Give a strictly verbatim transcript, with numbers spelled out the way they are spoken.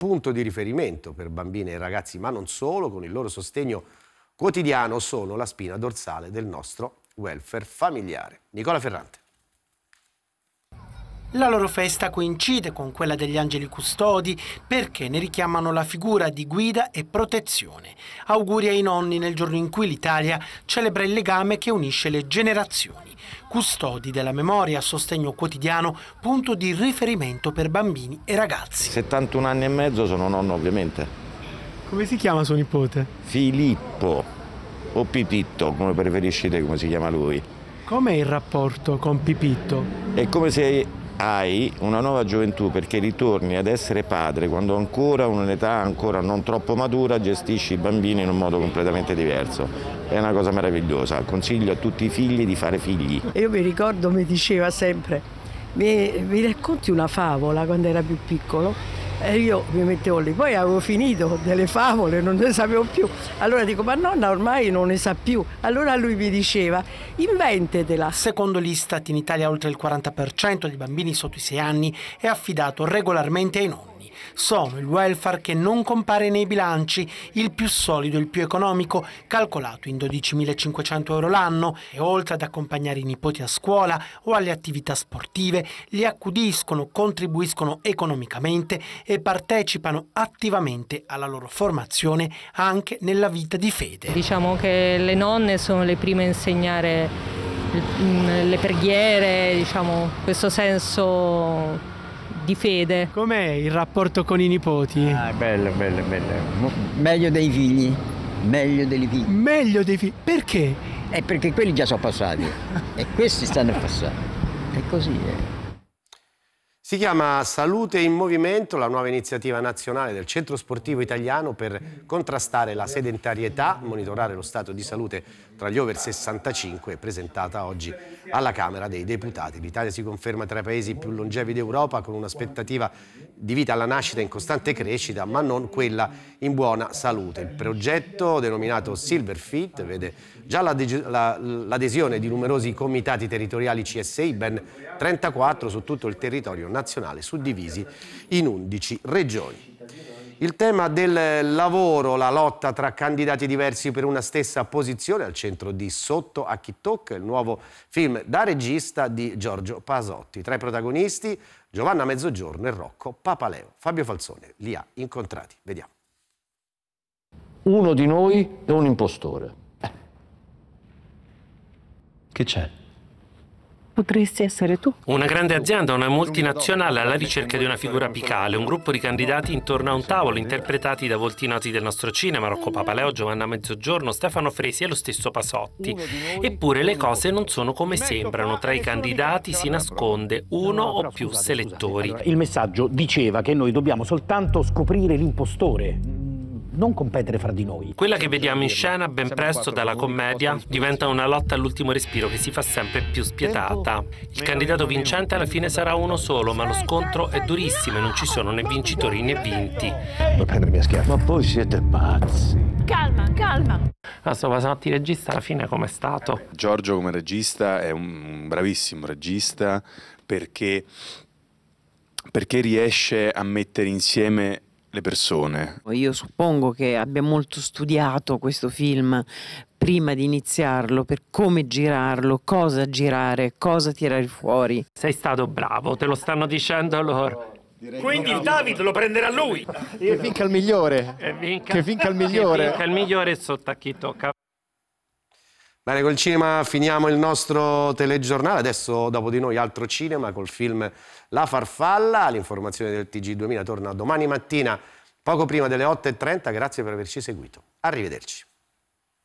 punto di riferimento per bambine e ragazzi, ma non solo, con il loro sostegno quotidiano sono la spina dorsale del nostro welfare familiare. Nicola Ferrante. La loro festa coincide con quella degli angeli custodi perché ne richiamano la figura di guida e protezione. Auguri ai nonni nel giorno in cui l'Italia celebra il legame che unisce le generazioni. Custodi della memoria, sostegno quotidiano, punto di riferimento per bambini e ragazzi. settantuno anni e mezzo, sono nonno ovviamente. Come si chiama suo nipote? Filippo, o Pipitto, come preferisci te, come si chiama lui. Com'è il rapporto con Pipitto? È come se hai una nuova gioventù, perché ritorni ad essere padre quando ancora un'età ancora non troppo matura gestisci i bambini in un modo completamente diverso. È una cosa meravigliosa, consiglio a tutti i figli di fare figli. Io mi ricordo, mi diceva sempre, mi, mi racconti una favola quando era più piccolo? E io mi mettevo lì, poi avevo finito delle favole, non ne sapevo più. Allora dico, ma nonna ormai non ne sa più. Allora lui mi diceva, inventetela. Secondo l'Istat in Italia oltre il quaranta per cento dei bambini sotto i sei anni è affidato regolarmente ai nonni. Sono il welfare che non compare nei bilanci, il più solido, il più economico, calcolato in dodicimilacinquecento euro l'anno, e oltre ad accompagnare i nipoti a scuola o alle attività sportive, li accudiscono, contribuiscono economicamente e partecipano attivamente alla loro formazione anche nella vita di fede. Diciamo che le nonne sono le prime a insegnare le preghiere, diciamo, questo senso di fede. Com'è il rapporto con i nipoti? Ah, bello, bello, bello. Meglio dei figli, meglio dei figli. Meglio dei figli? Perché? È perché quelli già sono passati e questi stanno a passare. È così, eh. Si chiama Salute in Movimento, la nuova iniziativa nazionale del Centro Sportivo Italiano per contrastare la sedentarietà, monitorare lo stato di salute tra gli over sessantacinque, presentata oggi alla Camera dei Deputati. L'Italia si conferma tra i paesi più longevi d'Europa con un'aspettativa di vita alla nascita in costante crescita, ma non quella in buona salute. Il progetto, denominato Silver Fit, vede già l'adesione di numerosi comitati territoriali C S I, ben trentaquattro su tutto il territorio nazionale, suddivisi in undici regioni. Il tema del lavoro, la lotta tra candidati diversi per una stessa posizione, al centro di Sotto a chi tocca, il nuovo film da regista di Giorgio Pasotti. Tra i protagonisti Giovanna Mezzogiorno e Rocco Papaleo. Fabio Falzone li ha incontrati. Vediamo. Uno di noi è un impostore. Eh. Che c'è? Potresti essere tu. Una grande azienda, una multinazionale alla ricerca di una figura apicale, un gruppo di candidati intorno a un tavolo interpretati da volti noti del nostro cinema, Rocco Papaleo, Giovanna Mezzogiorno, Stefano Fresi e lo stesso Pasotti. Eppure le cose non sono come sembrano, tra i candidati si nasconde uno o più selettori. Il messaggio diceva che noi dobbiamo soltanto scoprire l'impostore, non competere fra di noi. Quella che vediamo in scena ben presto dalla commedia diventa una lotta all'ultimo respiro che si fa sempre più spietata. Il candidato vincente alla fine sarà uno solo, ma lo scontro è durissimo e non ci sono né vincitori né vinti. Vuoi prendermi a schiaffo? Ma poi siete pazzi. Calma, calma. Nostro Pasotti regista alla fine com'è stato? Giorgio come regista è un bravissimo regista perché, perché riesce a mettere insieme le persone. Io suppongo che abbia molto studiato questo film prima di iniziarlo, per come girarlo, cosa girare, cosa tirare fuori. Sei stato bravo, te lo stanno dicendo loro. Quindi il David lo prenderà lui. Che vinca il migliore. E vinca, che vinca il migliore. Che vinca il migliore sotto a chi tocca. Bene, col cinema finiamo il nostro telegiornale. Adesso, dopo di noi, altro cinema col film La Farfalla. L'informazione del T G duemila torna domani mattina, poco prima delle otto e trenta. Grazie per averci seguito. Arrivederci.